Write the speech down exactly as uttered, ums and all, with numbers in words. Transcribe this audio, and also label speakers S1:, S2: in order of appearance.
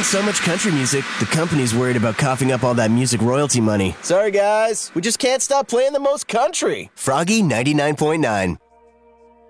S1: playing so much country music, the company's worried about coughing up all that music royalty money. Sorry, guys. We just can't stop playing the most country. Froggy ninety-nine point nine.